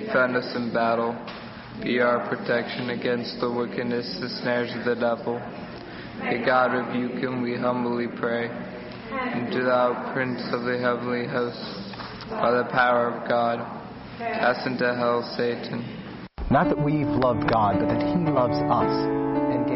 defend us in battle. Be our protection against the wickedness, the snares of the devil. May God rebuke him, we humbly pray. And do thou, Prince of the heavenly hosts, by the power of God, cast into hell Satan. Not that we've loved God, but that he loves us,